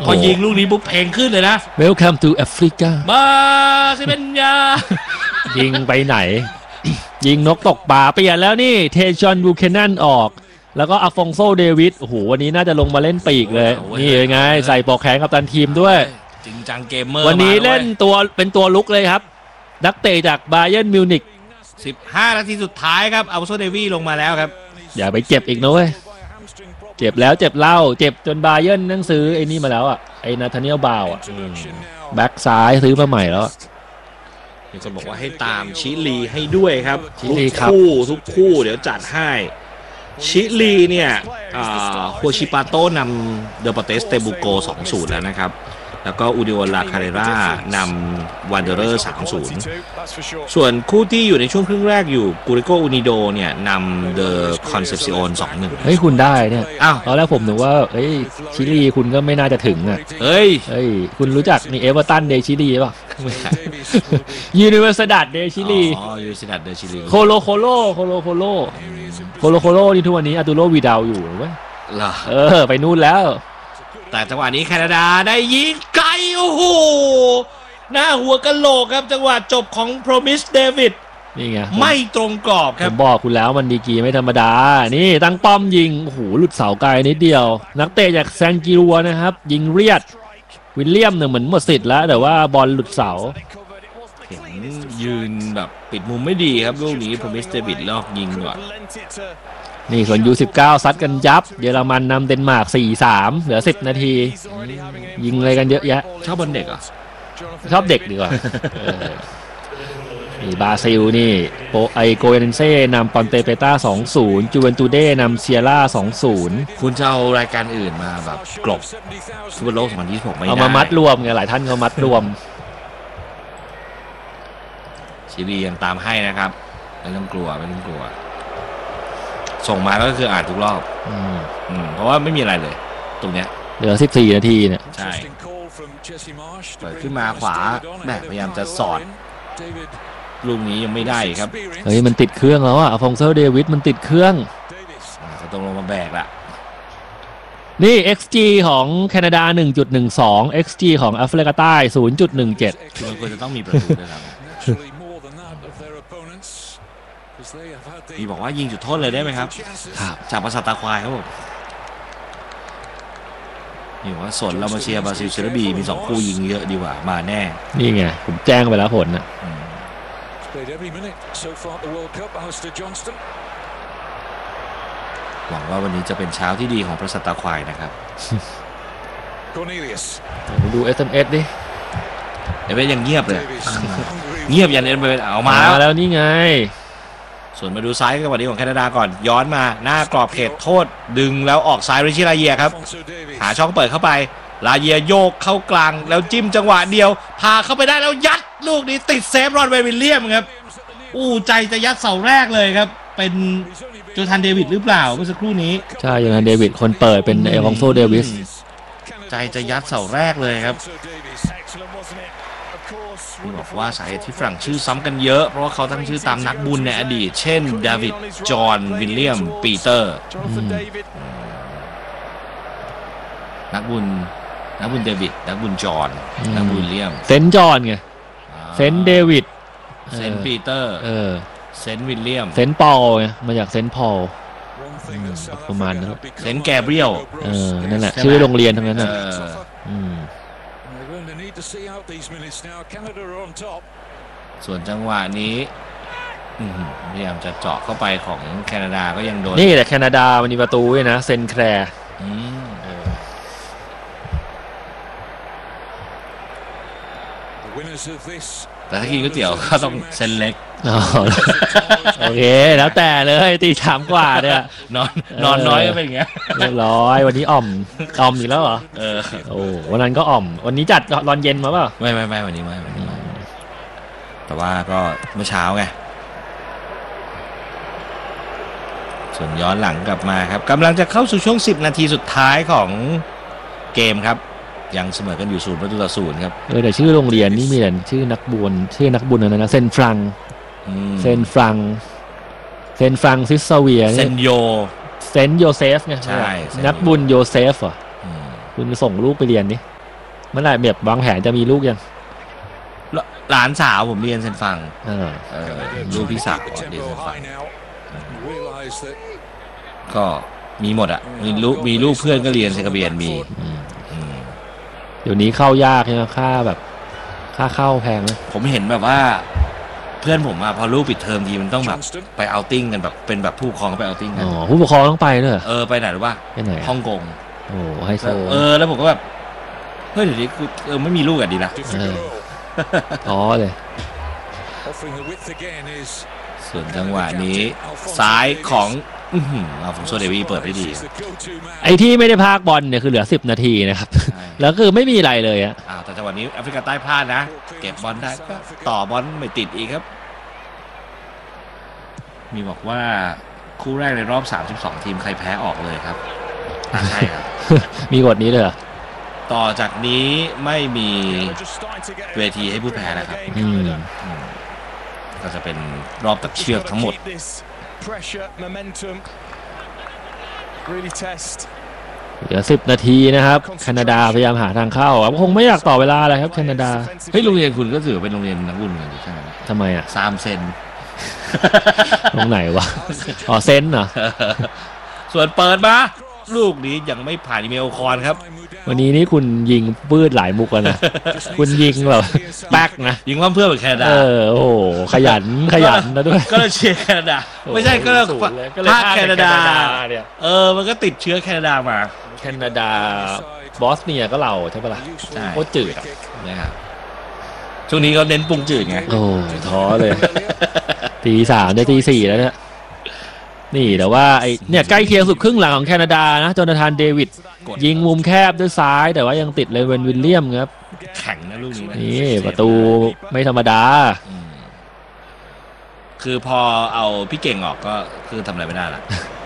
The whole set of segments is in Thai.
พอยิงลูกนี้ปุ๊บเพลงขึ้นเลยนะ Welcome to Africa มาสิเป็นยายิงไปไหน ยิงนกตกปลาเปลี่ยนแล้วนี่เทจอนบูเคนันออกแล้วก็อาฟองโซเดวิดโอ้โหวันนี้น่าจะลงมาเล่นปีกเลยนี่ยังไงใส่ปลอกแขนกัปตันทีมด้วยจริงจังเกมเมอร์วันนี้เล่นตัวเป็นตัวลุกเลยครับนักเตะจากบาเยิร์นมิวนิก 15 นาทีสุดท้ายครับอัลโซเดวีลงมาแล้วครับอย่าไปเจ็บอีกนะเว้ยเจ็บแล้วเจ็บเล่าเจ็บจนบาเยิร์นนั่งซื้อไอ้นี่มาแล้วอ่ะไอ้นาธาเนียลบาวอ่ะแบ็กซ้ายซื้อมาใหม่แล้วมีคนบอกว่าให้ตามชิลีให้ด้วยครับทุกคู่เดี๋ยวจัดให้ชิลีเนี่ยโฮชิปาโต้นำเดอปเตสเตบูโก 2-0 แล้วนะครับแล้วก็อูดิโอลาคาเรรานำวันเดอเรอร์ 3-0 ส่วนคู่ที่อยู่ในช่วงครึ่งแรกอยู่กูริโกอูนิโดเนี่ยนำเดอคอนเซปซิโอน 2-1 เฮ้ยคุณได้เนี่ยตอนแรกผมนึกว่าเฮ้ยชิลีคุณก็ไม่น่าจะถึงอ่ะเฮ้ยคุณรู้จักนี่เอเวอร์ตันเดชิลีป่ะยูนิเวอร์ซิดาดเดชิลียูนิเวอร์ซิดาดเดชิลีโคโลนี่ทุกวันนี้อาตูโรวีดาวอยู่เว้ยไปนู่นแล้วแต่จังหวะนี้แคนาดาได้ยิงไกลโอ้โหหน้าหัวกะโหลกครับจังหวะจบของโพรมิสเดวิดนี่ไงไม่ตรงกรอบครับผมบอกคุณแล้วมันดีกีไม่ธรรมดานี่ตั้งป้อมยิงโอ้โหหลุดเสาไกลนิดเดียวนักเตะจากแซงกิรัวนะครับยิงเรียดวิลเลียมเนี่ยเหมือนหมดสิทธิ์แล้วแต่ว่าบอลหลุดเสาเห็นยืนแบบปิดมุมไม่ดีครับลูกนี้โพรมิสเดวิดลอกยิงก่อนนี่ส่วนU19ซัดกันยับเยอรมันนำเดนมาร์ก 4-3 เหลือ10 นาทียิงอะไรกันเยอะแยะชอบบอลเด็กเหรอชอบเด็กดีกว่านี่บราซิลนี่โกเอเนเซ่นำปอนเตเปต้า 2-0 จูเวนตูเด้นำเซียร่า 2-0 คุณจะเอารายการอื่นมาแบบกลบฟุตบอลโลก 2026 ไม่ได้เอามามัดรวมไงหลายท่านเขามัดรวมชิลียังตามให้นะครับไม่ต้องกลัวส่งมาก็คืออ่านทุกรอบเพราะว่าไม่มีอะไรเลยตรงเนี้ยเหลือ14 นาทีเนี่ยใช่เปิดขึ้นมาขวาแม่พยายามจะสอดลูกนี้ยังไม่ได้ครับเฮ้ยมันติดเครื่องแล้วอะอัลฟองโซเดวิดมันติดเครื่องก็ต้องลงมาแบกละนี่ XG ของแคนาดา 1.12 XG ของแอฟริกาใต้ 0.17 มันควรจะต้องมีประตูด้วยครับพี่บอกว่ายิงจุดโทษเลยได้ไหมครับจากปราสาทตาควายครับผมนี่ว่าสนเรามาเชียร์บราซิลเชลบีมี2คู่ยิงเยอะดีกว่ามาแน่นี่ไงผมแจ้งไปแล้วผลนะหวังว่าวันนี้จะเป็นเช้าที่ดีของปราสาทตาควายนะครับดู SMS ดิยังเงียบเลยเงียบยันเอามาแล้วนี่ไงส่วนมาดูซ้ายจังหวะนี้ของแคนาดาก่อนย้อนมาหน้ากรอบเขตโทษดึงแล้วออกซ้ายริชิลาเยียครับหาช่องเปิดเข้าไปลาเยียโยกเข้ากลางแล้วจิ้มจังหวะเดียวพาเข้าไปได้แล้วยัดลูกนี้ติดเซฟรอนเวย์วิลเลียมครับใจจะยัดเสาแรกเลยครับเป็นโจทันเดวิดหรือเปล่าเมื่อสักครู่นี้ใช่โจทันเดวิดคนเปิดเป็นเอลองโซเดวิสใจจะยัดเสาแรกเลยครับบอกว่าสาเหตุที่ฝรั่งชื่อซ้ำกันเยอะเพราะว่าเขาตั้งชื่อตามนักบุญในอดีตเช่นเดวิดจอห์นวิลเลียมปีเตอร์นักบุญเดวิดนักบุญจอห์นนักบุญวิลเลียมเซนต์จอห์นไงเซนต์เดวิดเซนต์ปีเตอร์เซนต์วิลเลียมเซนต์ปอลไงมาจากเซนต์พอลประมาณนั้นเซนต์แกเบรียลนั่นแหละชื่อโรงเรียนทั้งนั้นนะส่วนจังหวะนี้พยายามจะเจาะเข้าไปของแคนาดาก็ยังโดนนี่แต่แคนาดามันมีประตูด้วยนะเซนแคลร์แต่ถ้ากินก๋วยเตี๋ยวก็ต้องเส้นเล็กโอเคแล้วแต่เลยตี3 กว่าเนี่ยนอนน้อยก็เป็นอย่างเงี้ยเรียบร้อยวันนี้อ่อมอีกแล้วเหรอโอ้วันนั้นก็อ่อมวันนี้จัดตอนเย็นมาเปล่าไม่วันนี้ไม่แต่ว่าก็เมื่อเช้าไงส่วนย้อนหลังกลับมาครับกำลังจะเข้าสู่ช่วง10 นาทีสุดท้ายของเกมครับยังเสมอกันอยู่0-0ครับแต่ชื่อโรงเรียนนี่มีแต่ชื่อนักบุญนะเซนฟรังซิสเวียเซนโยเซฟไงใช่นักบุญโยเซฟอ่ะคุณส่งลูกไปเรียนนี่เมื่อไหร่แบบวางแผนจะมีลูกยังหลานสาวผมเรียนเซนฟังเออลูกพี่สาวเรียนเซนฟังก็มีหมดอ่ะมีลูกเพื่อนก็เรียนเซกาเบียนมีเดี๋ยวนี้เข้ายากใช่ไหมค่าแบบค่าเข้าแพงนะผมเห็นแบบว่าเพื่อนผมอะพอลูกปิดเทอมทีมันต้องแบบไปเอาติ้งกันแบบเป็นแบบผู้ปกครองไปเอาติ้งกันอ๋อผู้ปกครองต้องไปด้วยเหรอไปไหนหรือว่าไปไหนฮ่องกงโอ้ไฮโซแล้วผมก็แบบเฮ้ยเดี๋ยวนี้กูไม่มีลูกอ่ะดีนะอ๋อเลยส่วนจังหวะนี้ซ้ายของอาฟองโซเดวีเปิดได้ดีไอ้ที่ไม่ได้พากบอลเนี่ยคือเหลือ10 นาทีนะครับ แล้วคือไม่มีอะไรเลยอะแต่จังหวะนี้แอฟริกาใต้พลาดนะเก็บบอลได้ก็ต่อบอลไม่ติดอีกครับมีบอกว่าคู่แรกในรอบ32ทีมใครแพ้ออกเลยครับใช่ครับมีกฎนี้เลยเหรอต่อจากนี้ไม่มีเวทีให้ผู้แพ้แล้วครับก็จะเป็นรอบตัดเชือกทั้งหมดเหลือ10 นาทีนะครับแคนาดาพยายามหาทางเข้าคงไม่อยากต่อเวลาอะไรครับแคนาดาเฮ้ยโรงเรียนคุณก็ถือเป็นโรงเรียนนักบุญกันใช่ไหมทำไมอ่ะ 3 เซนตรงไหนวะอ๋อเซนเหรอส่วนเปิดมาลูกนี้ยังไม่ผ่านอีเมลคอนครับวันนี้นี่คุณยิงปื้ดหลายมุกแล้วนะ คุณยิงแบบแป๊กนะยิงเพื่อแคนาดาโอ้โหขยันนะด้วยก็เลยเชียร์แคนาดาไม่ใช่ก็เลยพาแคนาดาเนี่ยมันก็ติดเชื้อแคนาดามาแคนาดาบอสเนียก็เราใช่ปะล่ะโคตรจืดนะครับช่วงนี้เขาเน้นปรุงจืดไงโอ้ท้อเลยตี 3ได้ตี 4แล้วเนี่ยนี่แต่ว่าไอเนี่ยใกล้เคียงสุดครึ่งหลังของแคนาดานะโจนาธานเดวิดยิงมุมแคบด้วยซ้ายแต่ว่ายังติดเลเวนวิลเลียมครับแข็งนะลูกนี้นะนี่ประตูไม่ธรรมดาคือพอเอาพี่เก่งออกก็คือทำอะไรไม่ได้ละ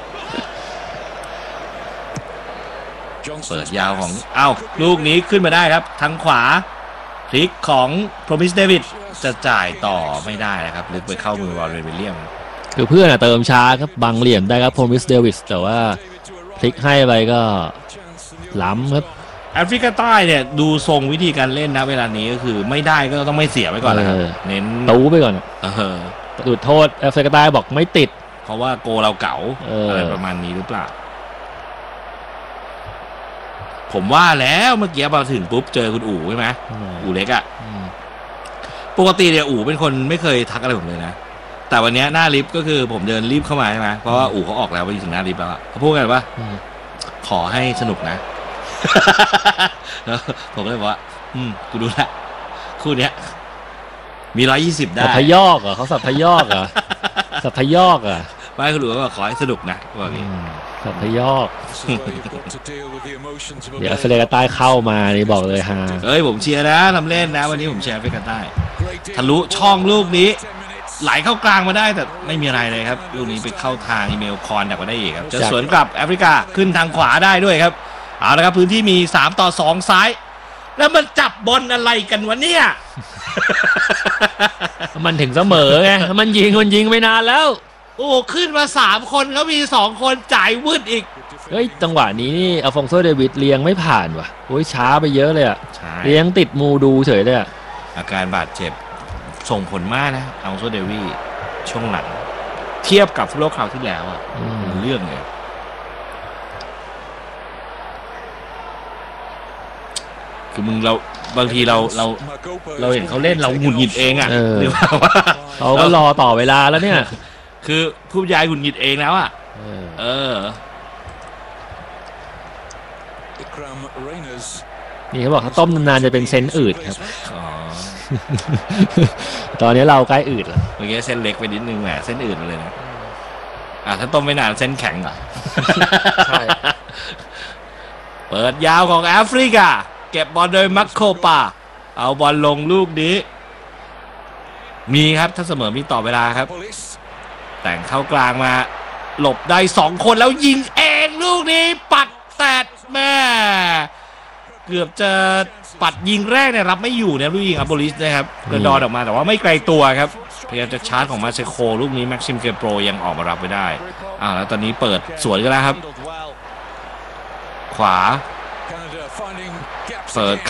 เปิดยาวของลูกนี้ขึ้นมาได้ครับทางขวาพลิกของโพรมิสเดวิดจะจ่ายต่อไม่ได้นะครับลึกไปเข้ามือวอลเลนวิลเลียมคือเพื่อนเติมช้าครับบังเหลี่ยมได้ครับโพรมิสเดวิดแต่ว่าพลิกให้ไปก็ล้ำครับแอฟริกาใต้เนี่ยดูทรงวิธีการเล่นนะเวลานี้ก็คือไม่ได้ก็ต้องไม่เสียไว้ก่อนนะครับเน้นตู้ไปก่อนจุดโทษแอฟริกาใต้บอกไม่ติดเพราะว่าโกเราเก๋าอะไรประมาณนี้หรือเปล่าผมว่าแล้วเมื่อกี้พอถึงปุ๊บเจอคุณอู๋ใช่ไหมอู๋เล็กอ่ะปกติเนี่ยอู๋เป็นคนไม่เคยทักอะไรผมเลยนะแต่วันนี้หน้าลิฟต์ก็คือผมเดินรีบเข้ามาใช่ไหมเพราะว่าอู๋เขาออกแล้วไปถึงหน้าลิฟต์แล้วเขาพูดกันว่าขอให้สนุกนะแล้วผมก็เลยบอกว่ากูดูละคู่เนี้ยมี120ได้สัพพยอกเหรอเขาสัพพยอกเหรอสัพพยอกอ่ะไม่คุณอู๋ก็ขอให้สนุกนะว่าอย่างนี้สัพพยอกเดี๋ยวแอฟริกาใต้เข้ามานี่บอกเลยฮะผมเชียร์นะทำเล่นนะวันนี้ผมเชียร์แอฟริกาใต้ทะลุช่องลูกนี้ไหลเข้ากลางมาได้แต่ไม่มีอะไรเลยครับลูกนี้ไปเข้าทางอีเมลคอนดักมาได้อีกครับจะสวนกลับแอฟริกาขึ้นทางขวาได้ด้วยครับเอาละครับพื้นที่มี3-2ซ้ายแล้วมันจับบอลอะไรกันวะเนี่ยมันถึงเสมอไงมันยิงไม่นานแล้วขึ้นมา3 คนเขามี2 คนจ่ายวืดอีกจังหวะนี้นี่อัลฟองโซเดวิดเลี้ยงไม่ผ่านว่ะช้าไปเยอะเลยอ่ะเลี้ยงติดมูดูเฉยเลยอ่ะอาการบาดเจ็บส่งผลมากนะอัลฟองโซเดวิดช่วงหลังเทียบกับฟุตบอลคราวที่แล้วอ่ะเรื่องเลยคือเราบางทีเราเห็นเขาเล่นเราหงุดหงิดเองอ่ะหรือว่าเขาก็รอต่อเวลาแล้วเนี่ยคือผู้บรรยายหงุดหงิดเองแล้วอ่ะนี่เขาบอกเขาต้มนานๆจะเป็นเส้นอืดครับตอนนี้เราใกล้อืดแล้วเมื่อกี้เส้นเล็กไปนิดนึงแหมเส้นอืดเลยนะถ้าต้มไม่นานเส้นแข็งเหรอใช่เปิดยาวของแอฟริกาเก็บบอลโดยมัคโคปาเอาบอลลงลูกนี้มีครับถ้าเสมอมีต่อเวลาครับแต่งเข้ากลางมาหลบได้2 คนแล้วยิงเองลูกนี้ปัดแตะแม่เกือบจะปัดยิงแรกเนี่ยรับไม่อยู่เนี่ยลูกยิงอัปโบลิสนะครับกระดอนออกมาแต่ว่าไม่ไกลตัวครับพยายามจะชาร์จของมาเซโคลูกนี้แม็กซิมเกโปรยังออกมารับไม่ได้แล้วตอนนี้เปิดสวนกันแล้วครับขวาเปิด